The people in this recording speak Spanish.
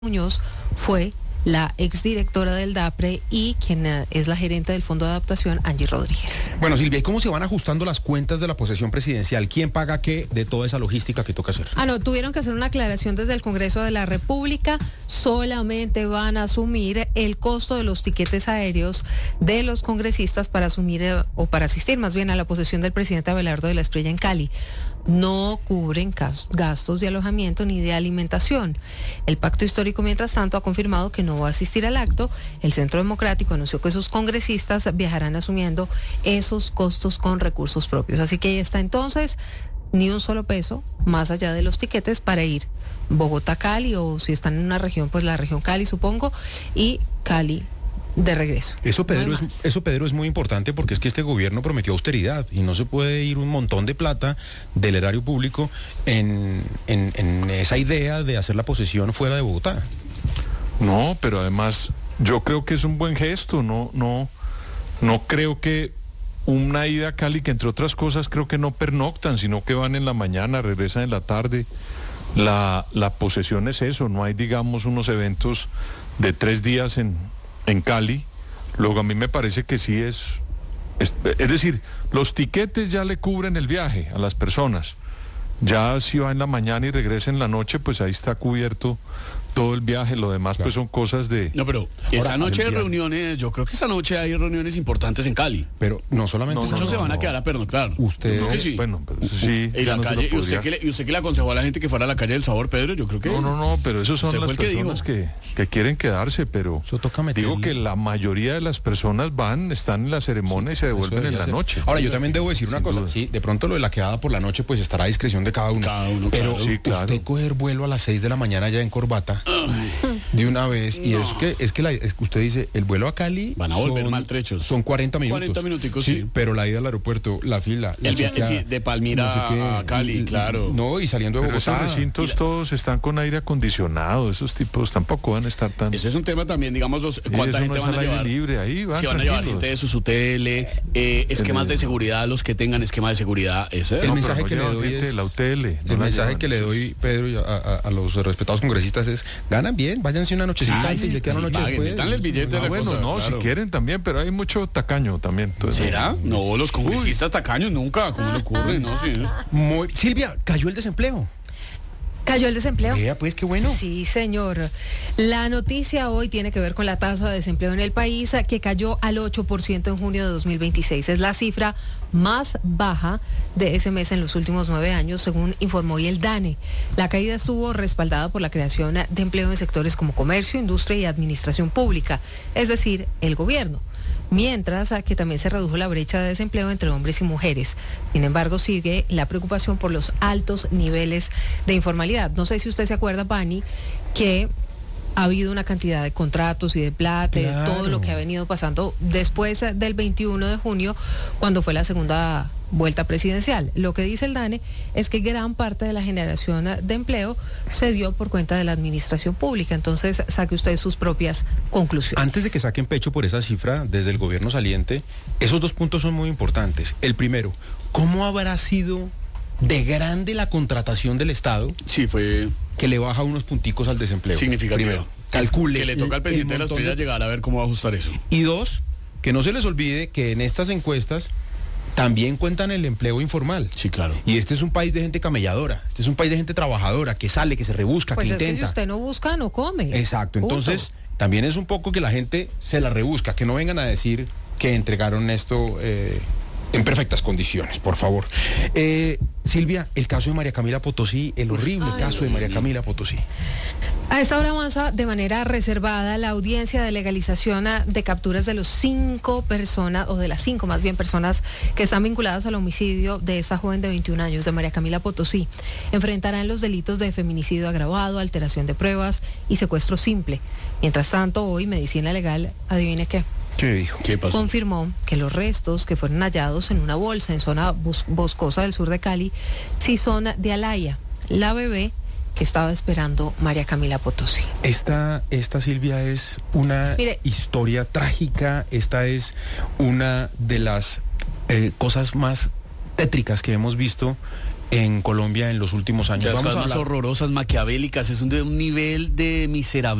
Muñoz fue la exdirectora del DAPRE y quien es la gerente del Fondo de Adaptación, Angie Rodríguez. Bueno, Silvia, ¿y cómo se van ajustando las cuentas de la posesión presidencial? ¿Quién paga qué de toda esa logística que toca hacer? No, tuvieron que hacer una aclaración desde el Congreso de la República. Solamente van a asumir el costo de los tiquetes aéreos de los congresistas para asumir o para asistir más bien a la posesión del presidente Abelardo de la Espriella en Cali. No cubren gastos de alojamiento ni de alimentación. El Pacto Histórico, mientras tanto, ha confirmado que no va a asistir al acto. El Centro Democrático anunció que sus congresistas viajarán asumiendo esos costos con recursos propios. Así que ahí está entonces, ni un solo peso más allá de los tiquetes para ir Bogotá-Cali, o si están en una región, pues la región Cali, supongo, y Cali de regreso. Eso, Pedro, es muy importante, porque es que este gobierno prometió austeridad y no se puede ir un montón de plata del erario público en esa idea de hacer la posesión fuera de Bogotá. No, pero además yo creo que es un buen gesto. No creo que una ida a Cali, que entre otras cosas creo que no pernoctan, sino que van en la mañana, regresan en la tarde. La posesión es eso, no hay, digamos, unos eventos de 3 días en Cali. Luego a mí me parece que sí es decir, los tiquetes ya le cubren el viaje a las personas. Ya si va en la mañana y regresa en la noche, pues ahí está cubierto todo el viaje. Lo demás, claro, pues son cosas de... No, pero esa noche hay reuniones, yo creo que esa noche hay reuniones importantes en Cali. Pero no solamente... Muchos se van a quedar a pernoctar. Usted... Yo creo que sí. Bueno, pero sí... Y la calle, y usted que le aconsejó a la gente que fuera a la calle del Sabor, Pedro, yo creo que... No, pero esos son las personas que quieren quedarse, pero... Eso toca meterle. Digo que la mayoría de las personas están en la ceremonia, sí, y se devuelven en la noche. Ahora, yo también debo decir una cosa. Sí, de pronto lo de la quedada por la noche, pues estará a discreción de cada uno. Pero sí, claro, usted coger vuelo a las 6 de la mañana ya en corbata... de una vez, y es que usted dice, el vuelo a Cali van a volver maltrechos. Son 40 minutos. 40 minuticos, sí. Pero la ida al aeropuerto, la fila, el viaje, sí, de Palmira a Cali, claro. No, y saliendo de Bogotá. Esos recintos todos están con aire acondicionado, esos tipos tampoco van a estar tan... Eso es un tema también, digamos, cuánta gente van a llevar. Libre, ahí van, si van a llevar gente de sus UTL, esquemas de seguridad, los que tengan esquema de seguridad. El mensaje que le doy es... La UTL. El mensaje que le doy, Pedro, y a los respetados congresistas es, ganan bien, váyanse una nochecita y se quedan una noche después. Dale el billete de la bueno, cosa, no, claro, si quieren también, pero hay mucho tacaño también. Entonces, ¿será? No, los congresistas tacaños nunca, ¿cómo le ocurre? No, sí. Silvia, cayó el desempleo. ¿Cayó el desempleo? Vea, pues, qué bueno. Sí, señor. La noticia hoy tiene que ver con la tasa de desempleo en el país, que cayó al 8% en junio de 2026. Es la cifra más baja de ese mes en los últimos 9 años, según informó hoy el DANE. La caída estuvo respaldada por la creación de empleo en sectores como comercio, industria y administración pública, es decir, el gobierno. Mientras que también se redujo la brecha de desempleo entre hombres y mujeres. Sin embargo, sigue la preocupación por los altos niveles de informalidad. No sé si usted se acuerda, Pani, que ha habido una cantidad de contratos y de plata, claro, de todo lo que ha venido pasando después del 21 de junio, cuando fue la segunda vuelta presidencial. Lo que dice el DANE es que gran parte de la generación de empleo se dio por cuenta de la administración pública. Entonces, saque usted sus propias conclusiones. Antes de que saquen pecho por esa cifra desde el gobierno saliente, esos 2 puntos son muy importantes. El primero, ¿cómo habrá sido de grande la contratación del Estado? Sí, fue... que le baja unos punticos al desempleo. Significativo. Primero, calcule. Que le toca al presidente de la Espriella llegar a ver cómo va a ajustar eso. Y 2, que no se les olvide que en estas encuestas también cuentan el empleo informal. Sí, claro. Y este es un país de gente camelladora, este es un país de gente trabajadora, que sale, que se rebusca, pues que es intenta. Que si usted no busca, no come. Exacto, entonces también es un poco que la gente se la rebusca, que no vengan a decir que entregaron esto en perfectas condiciones, por favor. Silvia, el caso de María Camila Potosí, el horrible caso de María Camila Potosí. A esta hora avanza de manera reservada la audiencia de legalización de capturas de los 5 personas, o de las 5 más bien personas que están vinculadas al homicidio de esta joven de 21 años, de María Camila Potosí. Enfrentarán los delitos de feminicidio agravado, alteración de pruebas y secuestro simple. Mientras tanto, hoy Medicina Legal, adivine qué. ¿Qué dijo? ¿Qué pasó? Confirmó que los restos que fueron hallados en una bolsa en zona boscosa del sur de Cali sí son de Alaya, la bebé que estaba esperando María Camila Potosí. Esta Silvia, es una historia trágica. Esta es una de las cosas más tétricas que hemos visto en Colombia en los últimos años. Las Vamos cosas a más hablar. horrorosas, maquiavélicas, es un nivel de miserabilidad